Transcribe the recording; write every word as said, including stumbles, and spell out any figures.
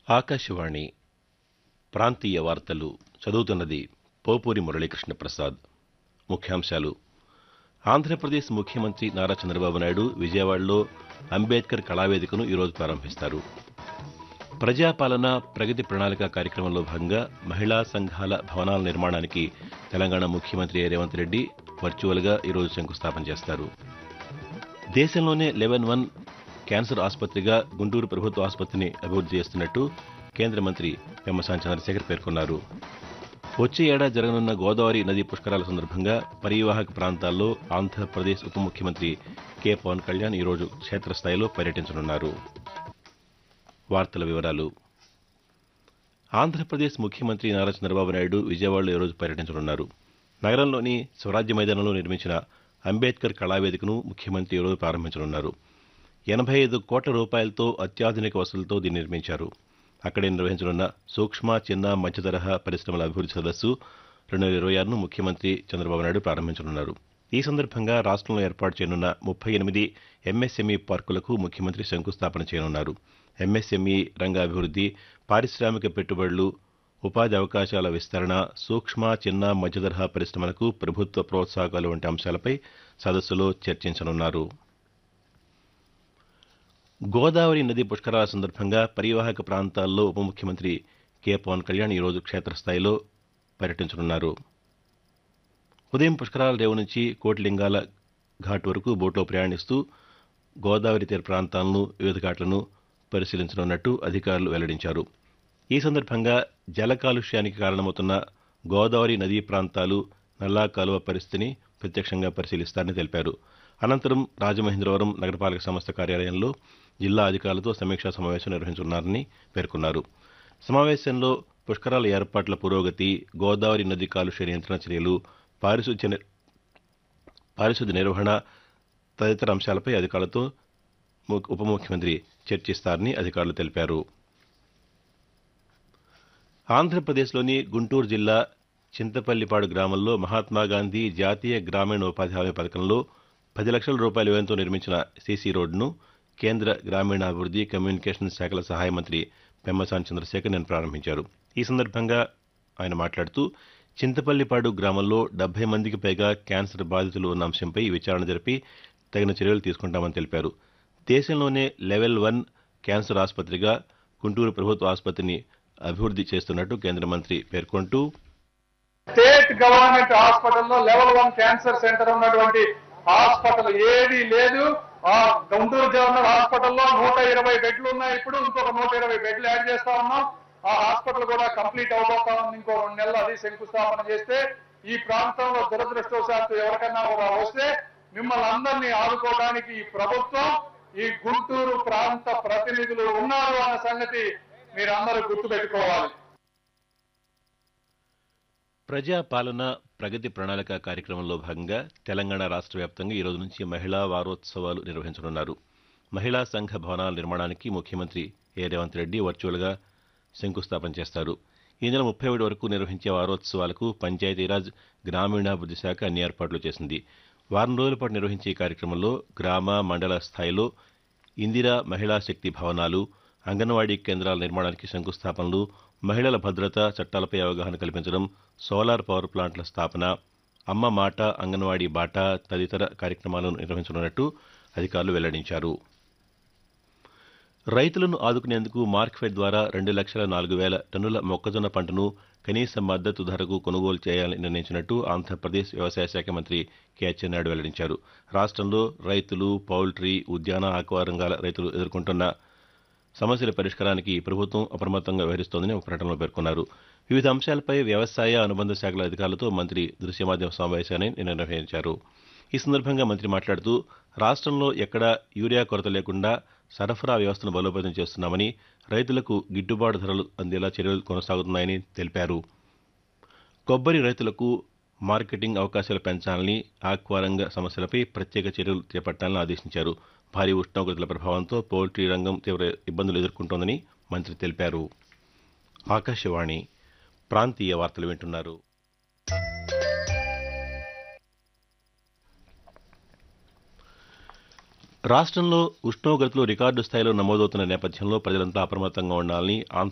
ఆకాశవాణి ప్రాంతీయ వార్తలు చదువుతున్నది పోపూరి మురళీకృష్ణ ప్రసాద్. ముఖ్యాంశాలు. ఆంధ్రప్రదేశ్ ముఖ్యమంత్రి నారా చంద్రబాబు నాయుడు విజయవాడలో అంబేద్కర్ కళావేదికను ఈరోజు ప్రారంభిస్తారు. ప్రజాపాలన ప్రగతి ప్రణాళిక కార్యక్రమంలో భాగంగా మహిళా సంఘాల భవనాల నిర్మాణానికి తెలంగాణ ముఖ్యమంత్రి రేవంత్ రెడ్డి వర్చువల్గా ఈరోజు శంకుస్థాపన చేస్తారు. దేశంలోనే లెవెల్ వన్ క్యాన్సర్ ఆసుపత్రిగా గుంటూరు ప్రభుత్వ ఆసుపత్రిని అభివృద్ధి చేస్తున్నట్టు కేంద్ర మంత్రి పెమ్మసాని చంద్రశేఖర్ పేర్కొన్నారు. వచ్చే ఏడాది జరగనున్న గోదావరి నదీ పుష్కరాల సందర్భంగా పరీవాహక ప్రాంతాల్లో ఆంధ్రప్రదేశ్ ఉప ముఖ్యమంత్రి కె పవన్ కళ్యాణ్ ఈరోజు క్షేత్రస్థాయిలో పర్యటించనున్నారు. వార్తల వివరాలు. ఆంధ్రప్రదేశ్ ముఖ్యమంత్రి నారా చంద్రబాబు నాయుడు విజయవాడలో ఈరోజు పర్యటించనున్నారు. నగరంలోని స్వరాజ్య మైదానంలో నిర్మించిన అంబేద్కర్ కళావేదికను ముఖ్యమంత్రి ఈరోజు ప్రారంభించనున్నారు. ఎనభై ఐదు కోట్ల రూపాయలతో అత్యాధునిక వసతులతో దీన్ని నిర్మించారు. అక్కడే నిర్వహించనున్న సూక్ష్మ చిన్న మధ్య తరహా పరిశ్రమల అభివృద్ధి సదస్సు రెండు వేల ఇరవై ఆరును ముఖ్యమంత్రి చంద్రబాబు నాయుడు ప్రారంభించనున్నారు. ఈ సందర్భంగా రాష్ట్రంలో ఏర్పాటు చేయనున్న ముప్పై ఎనిమిది ఎంఎస్ఎంఈ పార్కులకు ముఖ్యమంత్రి శంకుస్థాపన చేయనున్నారు. ఎంఎస్ఎంఈ రంగ అభివృద్ధి, పారిశ్రామిక పెట్టుబడులు, ఉపాధి అవకాశాల విస్తరణ, సూక్ష్మ చిన్న మధ్య తరహా పరిశ్రమలకు ప్రభుత్వ ప్రోత్సాహకాలు వంటి అంశాలపై సదస్సులో చర్చించనున్నారు. గోదావరి నది పుష్కరాల సందర్భంగా పరీవాహక ప్రాంతాల్లో ఉప ముఖ్యమంత్రి కె పవన్ కళ్యాణ్ ఈరోజు క్షేత్రస్థాయిలో పర్యటించనున్నారు. ఉదయం పుష్కరాల రేవు నుంచి కోటిలింగాల ఘాట్ వరకు బోట్లో ప్రయాణిస్తూ గోదావరి తీర ప్రాంతాలను వివిధ ఘాట్లను పరిశీలించనున్నట్టు అధికారులు వెల్లడించారు. ఈ సందర్భంగా జల కాలుష్యానికి కారణమవుతున్న గోదావరి నదీ ప్రాంతాలు, నల్లా కాలువ పరిస్థితిని ప్రత్యక్షంగా పరిశీలిస్తారని తెలిపారు. అనంతరం రాజమహేంద్రవరం నగరపాలక సంస్థ కార్యాలయంలో జిల్లా అధికారులతో సమీక్షా సమావేశం నిర్వహించనున్నారని పేర్కొన్నారు. సమావేశంలో పుష్కరాల ఏర్పాట్ల పురోగతి, గోదావరి నది కాలుష్య నియంత్రణ చర్యలు, పారిశుధ్య పారిశుధ్య నిర్వహణ తదితర అంశాలపై అధికారులతో ఉప ముఖ్యమంత్రి చర్చిస్తారని అధికారులు తెలిపారు. ఆంధ్రప్రదేశ్లోని గుంటూరు జిల్లా చింతపల్లిపాడు గ్రామంలో మహాత్మాగాంధీ జాతీయ గ్రామీణ ఉపాధి హామీ పథకంలో పది లక్షల రూపాయల వ్యయంతో నిర్మించిన సీసీ రోడ్డును కేంద్ర గ్రామీణాభివృద్ధి, కమ్యూనికేషన్ శాఖల సహాయ మంత్రి పెమ్మసాని చంద్రశేఖర్ నిన్న ప్రారంభించారు. ఈ సందర్భంగా ఆయన మాట్లాడుతూ చింతపల్లిపాడు గ్రామంలో డెబ్బై మందికి పైగా క్యాన్సర్ బాధితులు ఉన్న అంశంపై విచారణ జరిపి తగిన చర్యలు తీసుకుంటామని తెలిపారు. దేశంలోనే లెవెల్ వన్ క్యాన్సర్ ఆసుపత్రిగా గుంటూరు ప్రభుత్వ ఆసుపత్రిని అభివృద్ధి చేస్తున్నట్టు కేంద్ర మంత్రి పేర్కొంటూ, స్టేట్ గవర్నమెంట్ హాస్పిటల్లో లెవెల్ వన్ క్యాన్సర్ సెంటర్ ఉన్నటువంటి హాస్పిటల్ ఏది లేదు. ఆ గుంటూరు జనరల్ హాస్పిటల్లో నూట ఇరవై బెడ్లు ఉన్నాయి. ఇప్పుడు ఇంకొక నూట ఇరవై బెడ్లు యాడ్ చేస్తా ఉన్నాం. ఆ హాస్పిటల్ కూడా కంప్లీట్ అవబోతా ఉంది. ఇంకో రెండు నెలలు అది శంకుస్థాపన చేస్తే ఈ ప్రాంతంలో దురదృష్టవశాత్తు ఎవరికన్నా కూడా వస్తే మిమ్మల్ని అందరినీ ఆదుకోవడానికి ఈ ప్రభుత్వం, ఈ గుంటూరు ప్రాంత ప్రతినిధులు ఉన్నారు అన్న సంగతి మీరందరూ గుర్తుపెట్టుకోవాలి. ప్రజాపాలన ప్రగతి ప్రణాళిక కార్యక్రమంలో భాగంగా తెలంగాణ రాష్ట్ర వ్యాప్తంగా ఈ రోజు నుంచి మహిళా వారోత్సవాలు నిర్వహించనున్నారు. మహిళా సంఘ భవనాల నిర్మాణానికి ముఖ్యమంత్రి ఏ రేవంత్ రెడ్డి వర్చువల్గా శంకుస్థాపన చేస్తారు. ఈ నెల ముప్పై ఒకటి వరకు నిర్వహించే వారోత్సవాలకు పంచాయతీరాజ్, గ్రామీణాభివృద్ధి శాఖ అన్ని ఏర్పాట్లు చేసింది. వారం రోజుల పాటు నిర్వహించే ఈ కార్యక్రమంలో గ్రామ, మండల స్థాయిలో ఇందిరా మహిళా శక్తి భవనాలు, అంగన్వాడీ కేంద్రాల నిర్మాణానికి శంకుస్థాపనలు, మహిళల భద్రత చట్టాలపై అవగాహన కల్పించడం, సోలార్ పవర్ ప్లాంట్ల స్థాపన, అమ్మ మాట, అంగన్వాడీ బాట తదితర కార్యక్రమాలను నిర్వహించనున్నట్టు అధికారులు వెల్లడించారు. రైతులను ఆదుకునేందుకు మార్క్ఫెడ్ ద్వారా రెండు లక్షల నాలుగు వేల టన్నుల మొక్కజొన్న పంటను కనీస మద్దతు ధరకు కొనుగోలు చేయాలని నిర్ణయించినట్టు ఆంధ్రప్రదేశ్ వ్యవసాయ శాఖ మంత్రి కె అచ్చెన్నాయుడు వెల్లడించారు. రాష్ట్రంలో రైతులు, పౌల్ట్రీ, ఉద్యాన, ఆక్వా రంగాల రైతులు ఎదుర్కొంటున్న సమస్యల పరిష్కారానికి ప్రభుత్వం అప్రమత్తంగా వ్యవహరిస్తోందని ఒక ప్రకటనలో పేర్కొన్నారు. వివిధ అంశాలపై వ్యవసాయ, అనుబంధ శాఖల అధికారులతో మంత్రి దృశ్య మాధ్యమ సమావేశాన్ని నిన్న నిర్వహించారు. ఈ సందర్భంగా మంత్రి మాట్లాడుతూ రాష్ట్రంలో ఎక్కడా యూరియా కొరత లేకుండా సరఫరా వ్యవస్థను బలోపేతం చేస్తున్నామని, రైతులకు గిట్టుబాటు ధరలు అందేలా చర్యలు కొనసాగుతున్నాయని తెలిపారు. కొబ్బరి రైతులకు మార్కెటింగ్ అవకాశాలు పెంచాలని, ఆక్వా రంగ సమస్యలపై ప్రత్యేక చర్యలు చేపట్టాలని ఆదేశించారు. భారీ ఉష్ణోగ్రతల ప్రభావంతో పౌల్ట్రీ రంగం తీవ్ర ఇబ్బందులు ఎదుర్కొంటోందని మంత్రి తెలిపారు. ఆకాశవాణి ప్రాంతీయ వార్తలు వింటున్నారు. రాష్ట్రంలో ఉష్ణోగ్రతలు రికార్డు స్థాయిలో నమోదవుతున్న నేపథ్యంలో ప్రజలంతా అప్రమత్తంగా ఉండాలని